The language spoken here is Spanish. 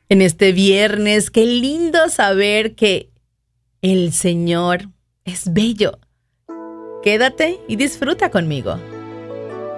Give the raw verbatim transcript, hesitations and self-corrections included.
En este viernes, qué lindo saber que el Señor es bello. Quédate y disfruta conmigo.